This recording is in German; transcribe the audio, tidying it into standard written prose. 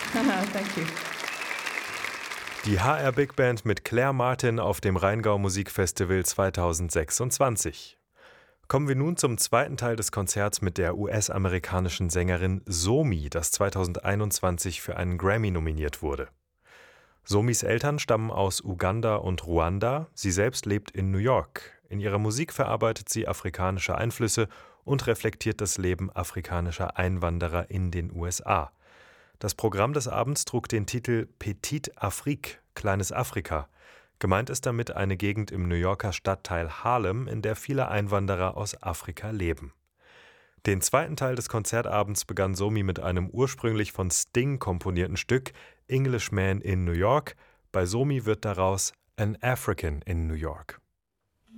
Thank you. Die HR Big Band mit Claire Martin auf dem Rheingau Musikfestival 2026. Kommen wir nun zum zweiten Teil des Konzerts mit der US-amerikanischen Sängerin Somi, das 2021 für einen Grammy nominiert wurde. Somis Eltern stammen aus Uganda und Ruanda, sie selbst lebt in New York. In ihrer Musik verarbeitet sie afrikanische Einflüsse und reflektiert das Leben afrikanischer Einwanderer in den USA. Das Programm des Abends trug den Titel Petite Afrique, Kleines Afrika. Gemeint ist damit eine Gegend im New Yorker Stadtteil Harlem, in der viele Einwanderer aus Afrika leben. Den zweiten Teil des Konzertabends begann Somi mit einem ursprünglich von Sting komponierten Stück Englishman in New York. Bei Somi wird daraus An African in New York.